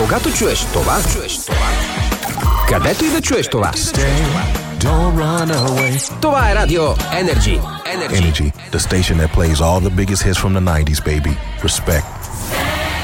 Когато чуеш това, където и да чуеш това. Don't run away. Това е Радио Energy. Energy, the station that plays all the biggest hits from the 90s, baby. Respect.